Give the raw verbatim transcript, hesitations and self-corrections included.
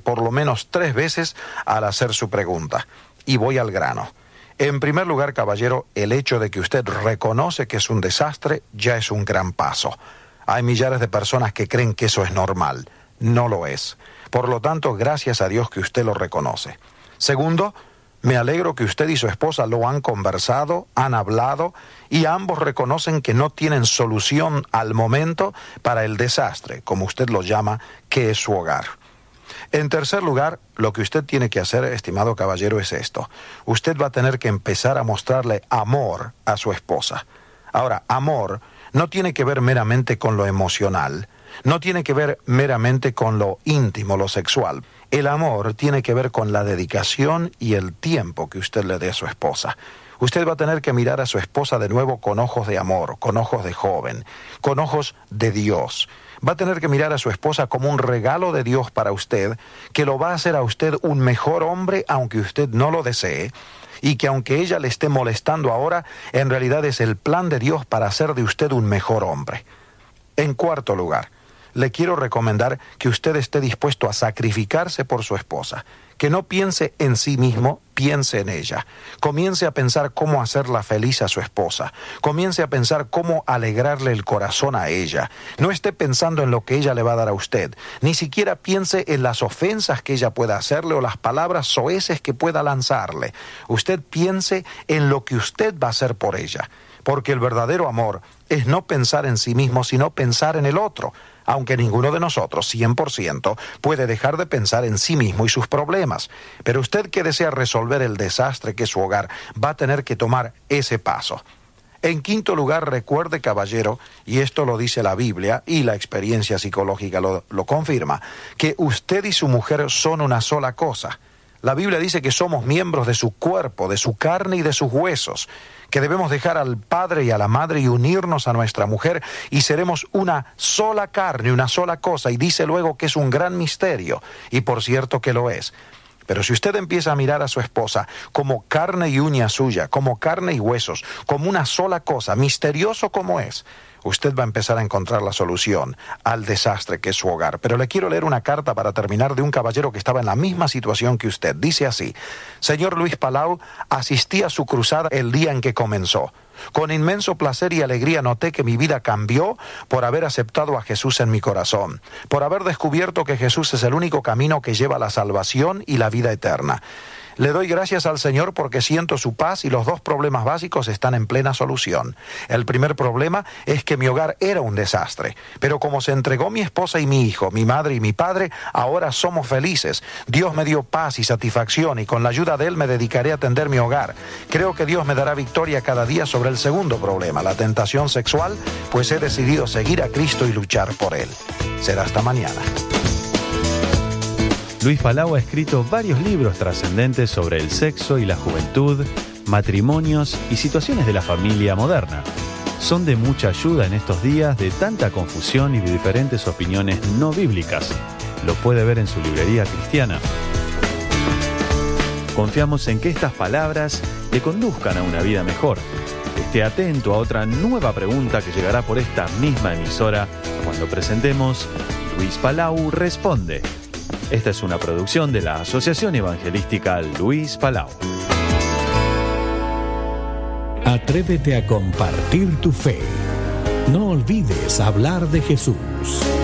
por lo menos tres veces al hacer su pregunta. Y voy al grano. En primer lugar, caballero, el hecho de que usted reconoce que es un desastre ya es un gran paso. Hay millares de personas que creen que eso es normal. No lo es. Por lo tanto, gracias a Dios que usted lo reconoce. Segundo, me alegro que usted y su esposa lo han conversado, han hablado, y ambos reconocen que no tienen solución al momento para el desastre, como usted lo llama, que es su hogar. En tercer lugar, lo que usted tiene que hacer, estimado caballero, es esto. Usted va a tener que empezar a mostrarle amor a su esposa. Ahora, amor no tiene que ver meramente con lo emocional, no tiene que ver meramente con lo íntimo, lo sexual. El amor tiene que ver con la dedicación y el tiempo que usted le dé a su esposa. Usted va a tener que mirar a su esposa de nuevo con ojos de amor, con ojos de joven, con ojos de Dios. Va a tener que mirar a su esposa como un regalo de Dios para usted, que lo va a hacer a usted un mejor hombre, aunque usted no lo desee, y que aunque ella le esté molestando ahora, en realidad es el plan de Dios para hacer de usted un mejor hombre. En cuarto lugar, le quiero recomendar que usted esté dispuesto a sacrificarse por su esposa, que no piense en sí mismo, piense en ella. Comience a pensar cómo hacerla feliz a su esposa. Comience a pensar cómo alegrarle el corazón a ella. No esté pensando en lo que ella le va a dar a usted. Ni siquiera piense en las ofensas que ella pueda hacerle o las palabras soeces que pueda lanzarle. Usted piense en lo que usted va a hacer por ella. Porque el verdadero amor es no pensar en sí mismo, sino pensar en el otro. Aunque ninguno de nosotros, cien por ciento, puede dejar de pensar en sí mismo y sus problemas. Pero usted que desea resolver el desastre que es su hogar, va a tener que tomar ese paso. En quinto lugar, recuerde, caballero, y esto lo dice la Biblia, y la experiencia psicológica lo, lo confirma, que usted y su mujer son una sola cosa. La Biblia dice que somos miembros de su cuerpo, de su carne y de sus huesos, que debemos dejar al padre y a la madre y unirnos a nuestra mujer y seremos una sola carne, una sola cosa, y dice luego que es un gran misterio, y por cierto que lo es. Pero si usted empieza a mirar a su esposa como carne y uña suya, como carne y huesos, como una sola cosa, misterioso como es, usted va a empezar a encontrar la solución al desastre que es su hogar. Pero le quiero leer una carta para terminar de un caballero que estaba en la misma situación que usted. Dice así: Señor Luis Palau, asistí a su cruzada el día en que comenzó. Con inmenso placer y alegría noté que mi vida cambió por haber aceptado a Jesús en mi corazón, por haber descubierto que Jesús es el único camino que lleva a la salvación y la vida eterna. Le doy gracias al Señor porque siento su paz y los dos problemas básicos están en plena solución. El primer problema es que mi hogar era un desastre, pero como se entregó mi esposa y mi hijo, mi madre y mi padre, ahora somos felices. Dios me dio paz y satisfacción y con la ayuda de Él me dedicaré a atender mi hogar. Creo que Dios me dará victoria cada día sobre el segundo problema, la tentación sexual, pues he decidido seguir a Cristo y luchar por Él. Será hasta mañana. Luis Palau ha escrito varios libros trascendentes sobre el sexo y la juventud, matrimonios y situaciones de la familia moderna. Son de mucha ayuda en estos días de tanta confusión y de diferentes opiniones no bíblicas. Lo puede ver en su librería cristiana. Confiamos en que estas palabras le conduzcan a una vida mejor. Esté atento a otra nueva pregunta que llegará por esta misma emisora cuando presentemos Luis Palau Responde. Esta es una producción de la Asociación Evangelística Luis Palau. Atrévete a compartir tu fe. No olvides hablar de Jesús.